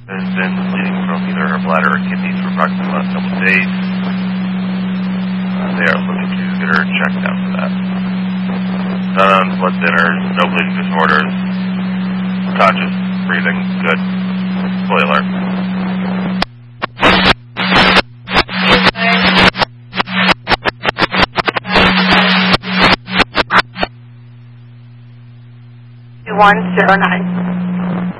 There's been bleeding from either her bladder or kidneys for approximately the last couple of days. They are looking to get her checked out for that. None on blood thinners, no bleeding disorders, conscious, breathing, good. Fully alert. One 09.